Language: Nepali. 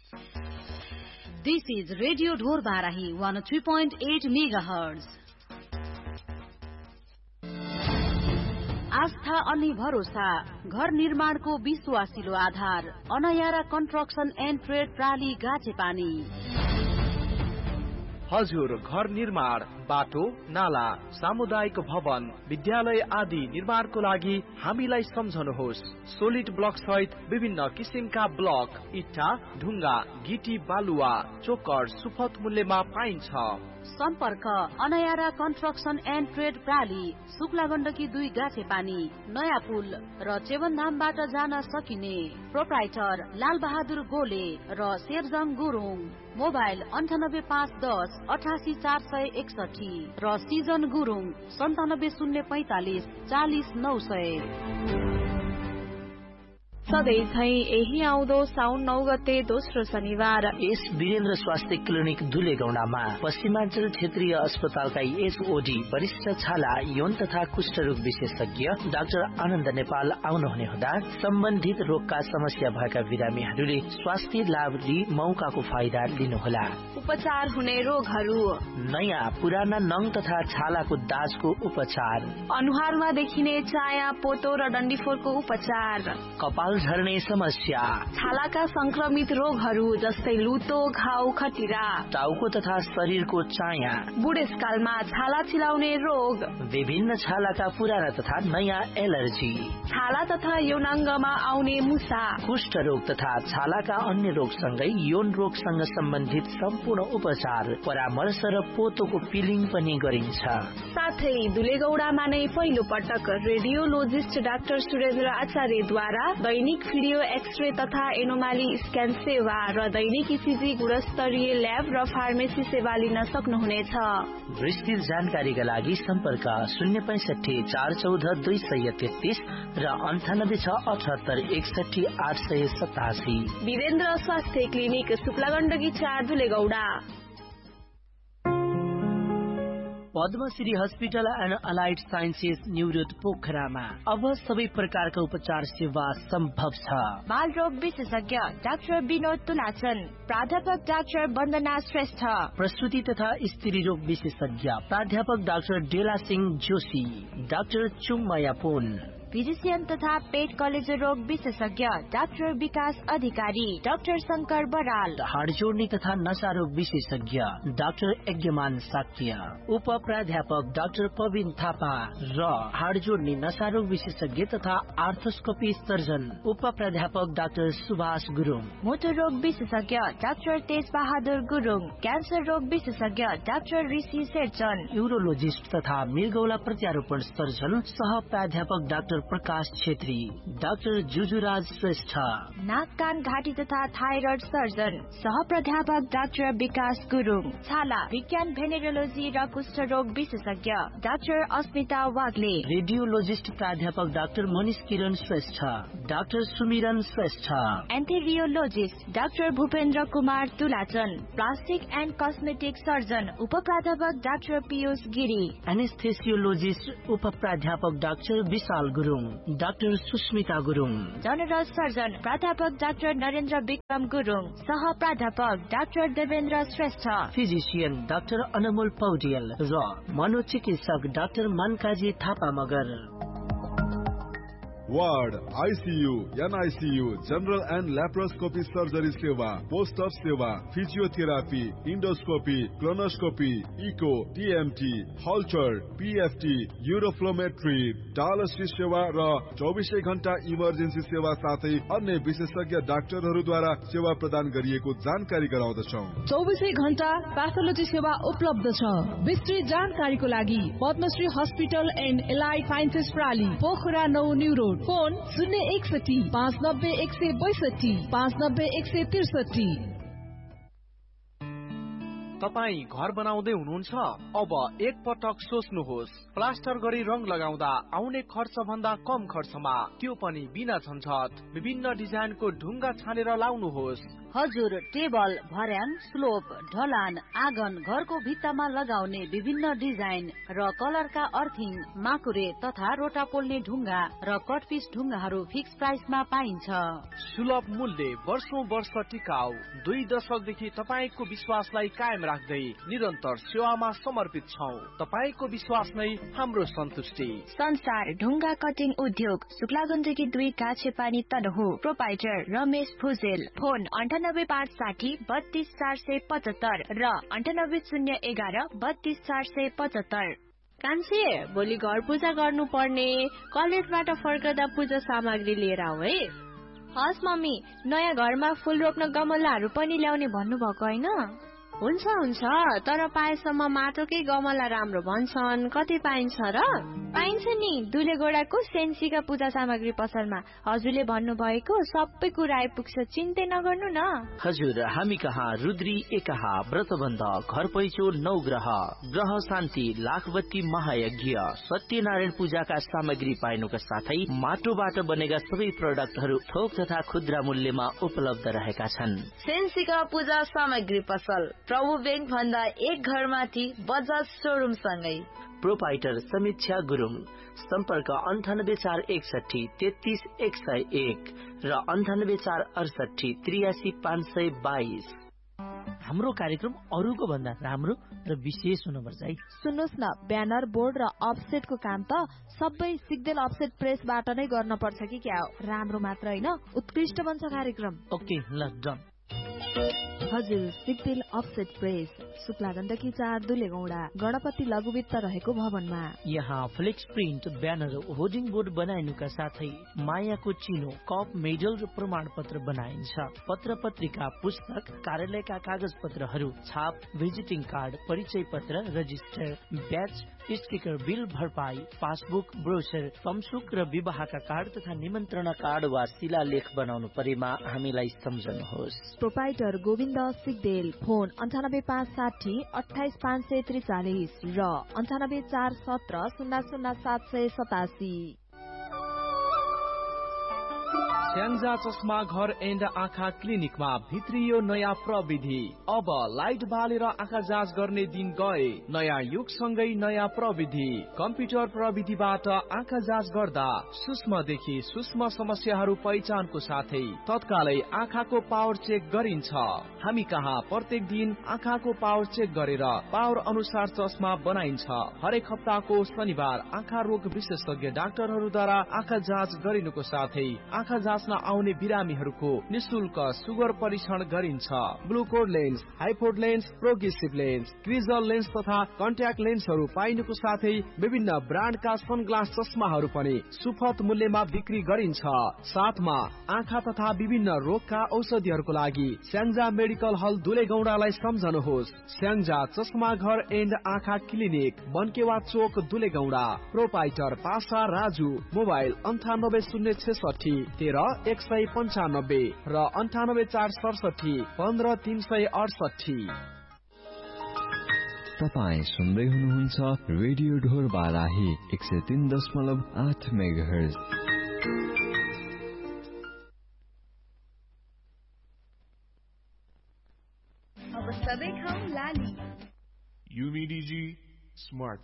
This is Radio Dhor Barahi 103.8 MHz. आस्था अनि भरोसा घर निर्माणको विश्वासिलो आधार अनयारा कन्स्ट्रक्सन एन्ड ट्रेड प्राली गाछेपानी। हजुर घर निर्माण, बाटो, नाला, सामुदायिक भवन, विद्यालय आदि निर्माणको लागि हामीलाई सम्झनुहोस्। सोलिड ब्लक सहित विभिन्न किसिमका ब्लक, इट्टा, ढुङ्गा, गिटी, बालुवा, चोकर सुपथ मूल्यमा पाइन्छ। सम्पर्क अनयारा construction and trade प्राली, Shukla Gandaki 2 गाछेपानी, नयाँ पुल र चेवनधामबाट जान सकिने। प्रोप्राइटर लाल बहादुर गोले र शेरजङ गुरुङ। मोबाइल 98510 88461 र सिजन गुरुङ 97045 40900। सधैँ झै यही आउँदो साउन 9 गते दोस्रो शनिबार एस वीरेन्द्र स्वास्थ्य क्लिनिक धुलेगौडामा पश्चिमाञ्चल क्षेत्रीय अस्पतालका एचओडी वरिष्ठ छाला, यौन तथा कुष्ठरोग विशेषज्ञ डाक्टर आनन्द नेपाल आउनुहुने हुँदा सम्बन्धित रोगका समस्या भएका बिरामीहरूले स्वास्थ्य लाभ लिई मौकाको फाइदा लिनुहोला। उपचार हुने रोगहरू: नयाँ पुराना नङ तथा छालाको दाजको उपचार, अनुहारमा देखिने चाया, पोतो र डन्डीफोरको उपचार, कपाल झर्ने समस्या, छालाका संक्रमित रोगहरू जस्तै लुतो, घाउ, खटिरा, टाउको तथा शरीरको चाया, बुढेसकालमा छाला चिलाउने रोग, विभिन्न छालाका पुराना तथा नयाँ एलर्जी, छाला तथा यौनाङ्गमा आउने मुसा, कुष्ठ रोग तथा छालाका अन्य रोगसँगै यौन रोगसँग सम्बन्धित सम्पूर्ण उपचार, परामर्श र पोतोको पिलिङ पनि गरिन्छ। साथै दुलेगौडामा नै पहिलो पटक रेडियोलोजिस्ट डाक्टर सुरेन्द्र आचार्यद्वारा दैनिक भिडियो एक्सरे तथा एनोमाली स्क्यान सेवा र दैनिक इसिजी गुणस्तरीय ल्याब र फार्मेसी सेवा लिन सक्नुहुनेछ। विस्तृत जानकारीका लागि सम्पर्क 065 414 233 र 98 6 78 61 887। वीरेन्द्र स्वास्थ्य clinic, Shukla Gandaki 4 दुलेगौडा। Padmashri hospital and allied sciences New Road पोखरामा अब सबै प्रकारका उपचार सेवा सम्भव छ। बाल रोग विशेषज्ञ डाक्टर विनोद तुलाचन, प्राध्यापक डाक्टर वन्दना श्रेष्ठ, प्रसूति तथा स्त्री रोग विशेषज्ञ प्राध्यापक डाक्टर डेला सिंह जोशी, डाक्टर चुङमाया पुन, फिजिशियन तथा पेट कलेजो रोग विशेषज्ञ डाक्टर विकास अधिकारी, डाक्टर शंकर बराल, हाड जोड्ने तथा नशा रोग विशेषज्ञ डाक्टर यज्ञमान साक्य, उप प्राध्यापक डाक्टर प्रवीण थापा र हाड जोड्ने नशा रोग विशेषज्ञ तथा आर्थोस्कोपी सर्जन उप प्राध्यापक डाक्टर सुभाष गुरुङ, मोटो रोग विशेषज्ञ डाक्टर तेज बहादुर गुरुङ, क्यान्सर रोग विशेषज्ञ डाक्टर ऋषि शेरचन, यूरोलोजिस्ट तथा मृगौला प्रत्यारोपण सर्जन सह प्राध्यापक डाक्टर प्रकाश छेत्री, डाक्टर जुजुराज श्रेष्ठ, नाक कान घाँटी तथा थाइरोइड सर्जन सह प्राध्यापक डाक्टर विकास गुरुङ, छाला विज्ञान भेनेरोलोजी र कुष्ठ रोग विशेषज्ञ डाक्टर अस्मिता वाग्ले, रेडियोलोजिस्ट प्राध्यापक डाक्टर मनिष किरण श्रेष्ठ, डाक्टर सुमिरन Shrestha, एन्थेरियोलोजिस्ट doctor Bhupendra Kumar तुलाचन, plastic and cosmetic surgeon उप प्राध्यापक डाक्टर पीयूष गिरी, एनेस्थेसियोलोजिस्ट उप प्राध्यापक डाक्टर विशाल Gurung, doctor Susmita Gurung, general surgeon प्राध्यापक डाक्टर नरेन्द्र विक्रम गुरुङ, सह प्राध्यापक doctor Devendra Shrestha, physician doctor अनमोल पौडेल र मनोचिकित्सक doctor मनकाजी Thapa Magar. Ward, ICU, NICU, general and laparoscopy surgery सेवा, पोस्ट अफ सेवा, physiotherapy, endoscopy, colonoscopy, eco, TMT, हल्चर, PFT, uroflowmetry, dialysis सेवा र 24 घण्टा इमर्जेन्सी सेवा साथै अन्य विशेषज्ञ डाक्टरहरूद्वारा सेवा प्रदान गरिएको जानकारी गराउँदछौ। 24 घण्टा प्याथोलोजी सेवा उपलब्ध छ। विस्तृत जानकारीको लागि Padmashri hospital and allied sciences प्राली, Pokhara 9 new road, phone 061 590 162 590 163। तपाई घर बनाउँदै हुनुहुन्छ? अब एक पटक सोच्नुहोस्, प्लास्टर गरी रङ लगाउँदा आउने खर्च भन्दा कम खर्चमा, त्यो पनि बिना झन्झट। विभिन्न डिजाइनको ढुङ्गा छानेर लाउनुहोस्। हजुर टेबल, भर्याङ, स्लोप, ढलान, आँगन, घरको भित्तामा लगाउने विभिन्न डिजाइन र कलरका अर्थिङ, माकुरे तथा रोटा पोल्ने ढुङ्गा र कटपिस ढुङ्गाहरू फिक्स प्राइसमा पाइन्छ। सुलभ मूल्य, वर्षौं वर्ष टिकाउ, 2 दशकदेखि तपाईको विश्वासलाई कायम राख्दै निरन्तर सेवामा समर्पित छौं। तपाईको विश्वास नै हाम्रो सन्तुष्टि। संसार ढुङ्गा कटिङ उद्योग, शुक्लागण्डकी 2 काछेपानी तनहु। प्रोपाइटर रमेश भुजेल। फोन 9856 32475 र 9801 32475। कान्छे, भोलि घर पूजा गर्नु पर्ने, कलेजबाट फर्कदा पूजा सामग्री लिएर आऊ है। हस् मम्मी, नयाँ घरमा फूल रोप्न गमलाहरू पनि ल्याउने भन्नुभएको होइन? हुन्छ, तर पाएसम्म माटोकै गमला राम्रो भन्छन्। कति पाइन्छ र? पाइन्छ नि, दुलेगोडाको सेन्सीका पूजा सामग्री पसलमा। हजुरले भन्नुभएको सबै कुरा आइपुग्छ, चिन्तै नगर्नु न। हजुर, हामी कहाँ रुद्री एकाहा, व्रतबन्ध, घर पैचो, 9 ग्रह, ग्रह शान्ति, लाखबत्ती महायज्ञ, सत्यनारायण पूजाका सामग्री पाइनुका साथै माटोबाट बनेका सबै प्रोडक्टहरू थोक तथा खुद्रा मूल्यमा उपलब्ध रहेका छन्। सेन्सीका पूजा सामग्री पसल, प्रभु बैंक भन्दा 1 घरमाथि बजाज शोरूम सँगै। प्रोपाइटर समीक्षा गुरुङ। सम्पर्क 98461 33101 र 98468 83522। हाम्रो कार्यक्रम अरूको भन्दा राम्रो र विशेष हुनुपर्छ है। सुन्नुहोस् न, ब्यानर, बोर्ड र अफसेटको काम त सबै सिग्देल अफसेट प्रेसबाट नै गर्न पर्छ कि क्या हो? राम्रो मात्र होइन, उत्कृष्ट बन्छ कार्यक्रम। ओके, ल डन। हजुर, सिग्देल अफसेट प्रेस, शुक्लागण्डकी 4 दुलेगौडा, गणपति लघुवित्त रहेको भवनमा। यहाँ flex print, banner, hoarding board बनाइनुका साथै मायाको चिनो, कप, मेडल र प्रमाण पत्र बनाइन्छ। पत्र पत्रिका, पुस्तक, कार्यालयका कागज पत्रहरू, छाप, भिजिटिङ कार्ड, परिचय पत्र, रजिस्टर, ब्याच, स्टिकर, बिल भरपाई, पासबुक, ब्रोचर, तमसुक र विवाहका कार्ड तथा निमन्त्रणा कार्ड वा शिलालेख बनाउनु परेमा हामीलाई सम्झनुहोस्। प्रोपाइटर गोविन्द सिग्देल। फोन 98560 28543 र 98417 00787। स्याङ्जा चस्मा घर एन्ड आँखा क्लिनिकमा भित्रियो नयाँ प्रविधि। अब लाइट बालेर आँखा जाँच गर्ने दिन गए। नयाँ युगसँगै नयाँ प्रविधि। कम्प्युटर प्रविधिबाट आँखा जाँच गर्दा सूक्ष्मदेखि सूक्ष्म समस्याहरू पहिचानको साथै तत्कालै आँखाको पावर चेक गरिन्छ। हामी कहाँ प्रत्येक दिन आँखाको पावर चेक गरेर पावर अनुसार चस्मा बनाइन्छ। हरेक हप्ताको शनिबार आँखा रोग विशेषज्ञ डाक्टरहरूद्वारा आँखा जाँच गरिनुको साथै आँखा जाँच्न आउने बिरामीहरूको निशुल्क सुगर परीक्षण गरिन्छ। ग्लुकोड lens, हाइपोड lens, progressive lens, क्रिजल lens तथा कन्ट्याक्ट लेन्सहरू पाइनुको साथै विभिन्न ब्रान्डका सनग्लास चस्माहरू पनि सुपथ मूल्यमा बिक्री गरिन्छ। साथमा आँखा तथा विभिन्न रोगका औषधिहरूको लागि स्याङ्जा मेडिकल हल दुलेगौडालाई सम्झनुहोस्। स्याङ्जा चस्मा घर एन्ड आँखा क्लिनिक, बनकेवा चोक, दुलेगौडा। प्रोपाइटर पासा राजु। मोबाइल 9806 13 195 र 98467 15368। तपाईँ सुन्दै हुनुहुन्छ रेडियो ढोर बाराही 103.8 मेगाहर्ज। अब सबै खाउँ लाली। UVDG Smart